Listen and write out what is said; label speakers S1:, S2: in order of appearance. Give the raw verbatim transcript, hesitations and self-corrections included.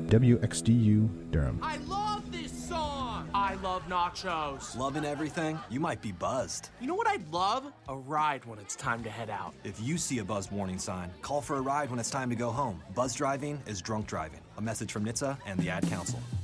S1: W X D U Durham.
S2: I love this song! I love nachos.
S3: Loving everything? You might be buzzed.
S2: You know what I'd love? A ride when it's time to head out.
S3: If you see a buzzed warning sign, call for a ride when it's time to go home. Buzz driving is drunk driving. A message from N H T S A and the Ad Council.